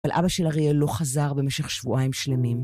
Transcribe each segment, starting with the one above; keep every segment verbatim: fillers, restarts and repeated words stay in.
אבל אבא של אריאל לא חזר במשך שבועיים שלמים.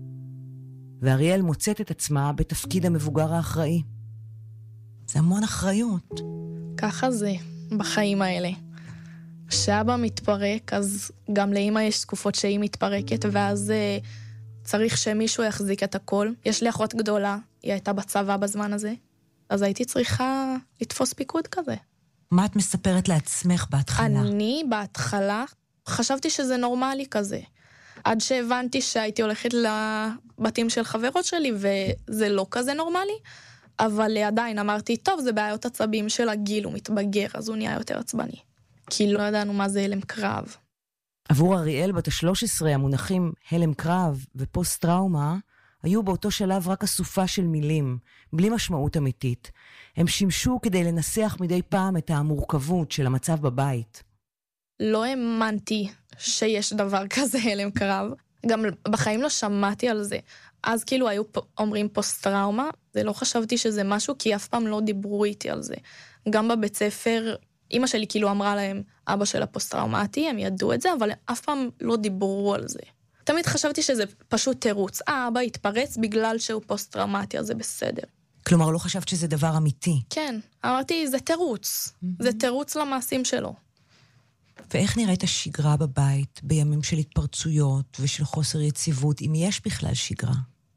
ואריאל מוצאת את עצמה בתפקיד המבוגר האחראי. זה המון אחריות. ככה זה בחיים האלה. כשאבא מתפרק, אז גם לאמא יש תקופות שהיא מתפרקת, ואז צריך שמישהו יחזיק את הכל. יש לי אחות גדולה, היא הייתה בצבא בזמן הזה, אז הייתי צריכה לתפוס פיקוד כזה. מה את מספרת לעצמך בהתחלה? אני בהתחלה חשבתי שזה נורמלי כזה. עד שהבנתי שהייתי הולכת לבתים של חברות שלי, וזה לא כזה נורמלי, אבל עדיין אמרתי, טוב, זה בעיות עצבים של הגיל, הוא מתבגר, אז הוא נהיה יותר עצבני. כי לא ידענו מה זה הלם קרב. עבור אריאל בת ה-שלוש עשרה המונחים הלם קרב ופוסט-טראומה, היו באותו שלב רק אסופה של מילים, בלי משמעות אמיתית. הם שימשו כדי לנסח מדי פעם את המורכבות של המצב בבית. לא האמנתי שיש דבר כזה הלם קרב. גם בחיים לא שמעתי על זה. אז כאילו היו אומרים פוסט-טראומה, זה לא חשבתי שזה משהו, כי אף פעם לא דיברו איתי על זה. גם בבית ספר, אמא שלי כאילו אמרה להם, אבא של הפוסט-טראומטי, הם ידעו את זה, אבל אף פעם לא דיברו על זה. תמיד חשבתי שזה פשוט תירוץ. אה, אבא התפרץ בגלל שהוא פוסט-טראומטי, אז זה בסדר. כלומר, לא חשבת שזה דבר אמיתי. כן, אמרתי, זה תירוץ. Mm-hmm. זה תירוץ למעשים שלו. ואיך נראית השגרה בבית, בימים של התפרצויות ושל חוסר יציבות, אם יש בכלל שגרה?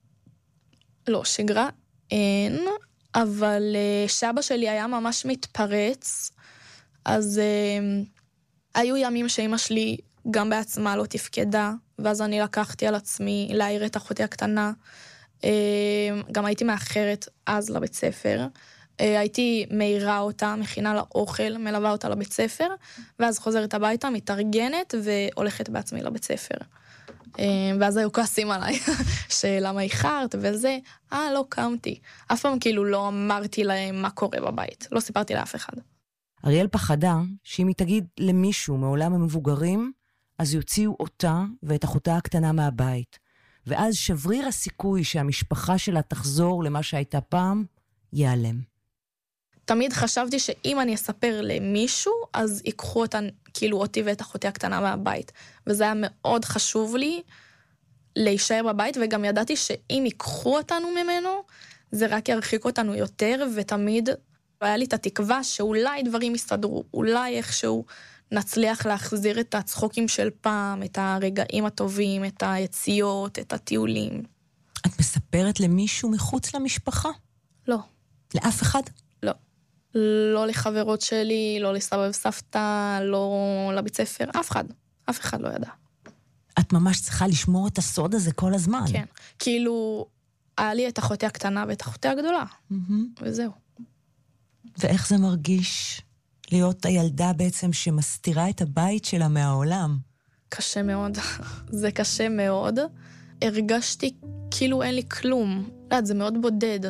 לא, שגרה אין, אבל uh, שאבא שלי היה ממש מתפרץ, אז uh, היו ימים שאמא שלי גם בעצמה לא תפקדה, ואז אני לקחתי על עצמי להעיר את אחותי הקטנה, uh, גם הייתי מאחרת אז לבית ספר, uh, הייתי מעירה אותה, מכינה לה אוכל, מלווה אותה לבית ספר, ואז חוזרת הביתה, מתארגנת והולכת בעצמי לבית ספר. ואז היו כועסים עליי, שלמה איחרת וזה, אה, לא קמתי. אף פעם כאילו לא אמרתי להם מה קורה בבית, לא סיפרתי לאף אחד. אריאל פחדה שאם היא תגיד למישהו מעולם המבוגרים, אז יוציאו אותה ואת אחותה הקטנה מהבית, ואז שבריר הסיכוי שהמשפחה שלה תחזור למה שהייתה פעם, ייעלם. תמיד חשבתי שאם אני אספר למישהו, אז ייקחו אותן, כאילו אותי ואת אחותי הקטנה מהבית. וזה היה מאוד חשוב לי להישאר בבית, וגם ידעתי שאם ייקחו אותנו ממנו, זה רק ירחיק אותנו יותר, ותמיד היה לי את התקווה שאולי דברים יסתדרו, אולי איכשהו נצליח להחזיר את הצחוקים של פעם, את הרגעים הטובים, את היציאות, את הטיולים. את מספרת למישהו מחוץ למשפחה? לא. לאף אחד? לא. לא לחברות שלי, לא לסבא וסבתא, לא לבית ספר, אף אחד. אף אחד לא ידע. את ממש צריכה לשמור את הסוד הזה כל הזמן. כן. כאילו, היה לי את אחותי הקטנה ואת אחותי הגדולה. Mm-hmm. וזהו. ואיך זה מרגיש להיות הילדה בעצם שמסתירה את הבית שלה מהעולם? קשה מאוד. זה קשה מאוד. הרגשתי כאילו אין לי כלום. לא, זה מאוד בודד.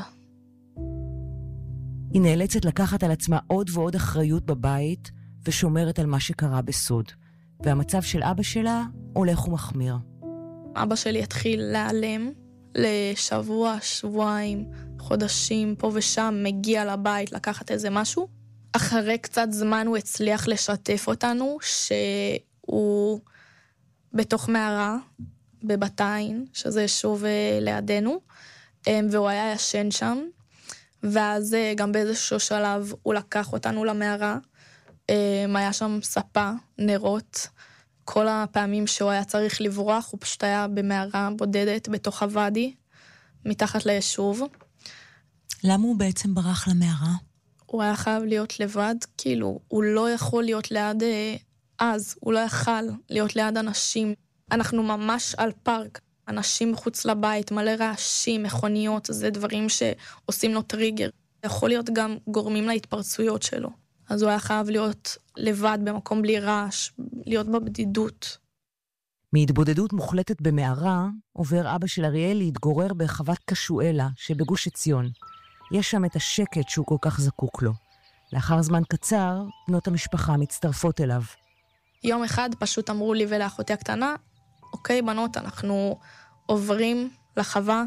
היא נאלצת לקחת על עצמה עוד ועוד אחריות בבית, ושומרת על מה שקרה בסוד. והמצב של אבא שלה הולך ומחמיר. אבא שלי התחיל להיעלם לשבוע, שבועיים, חודשים, פה ושם, מגיע לבית לקחת איזה משהו. אחרי קצת זמן הוא הצליח לשתף אותנו, שהוא בתוך מערה, בבתיים, שזה שוב לידינו, והוא היה ישן שם, ואז גם באיזשהו שלב הוא לקח אותנו למערה, היה שם ספה, נרות, כל הפעמים שהוא היה צריך לברוח, הוא פשוט היה במערה בודדת בתוך הוואדי, מתחת ליישוב. למה הוא בעצם ברח למערה? הוא היה חייב להיות לבד, כאילו, הוא לא יכול להיות ליד, אז הוא לא יכל להיות ליד אנשים. אנחנו ממש על פארק, אנשים מחוץ לבית, מלא רעשים, מכוניות, זה דברים שעושים לו טריגר. יכול להיות גם גורמים להתפרצויות שלו. אז הוא היה חייב להיות לבד במקום בלי רעש, להיות בבדידות. מהתבודדות מוחלטת במערה, עובר אבא של אריאל להתגורר בחוות קשואלה שבגוש עציון. יש שם את השקט שהוא כל כך זקוק לו. לאחר זמן קצר, בנות המשפחה מצטרפות אליו. יום אחד פשוט אמרו לי ולאחותי הקטנה, אוקיי בנות, אנחנו עוברים לחווה,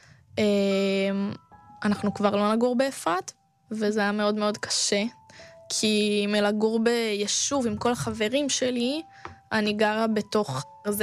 אנחנו כבר לא נגור באפרת, וזה היה מאוד מאוד קשה, כי מלגור ביישוב עם כל החברים שלי, אני גרה בתוך זה